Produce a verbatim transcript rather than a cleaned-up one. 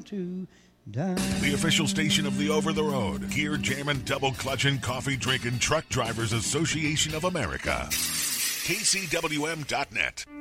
to die. The official station of the over-the-road, gear jamming, double clutching, coffee drinking Truck Drivers Association of America. K C W M dot net.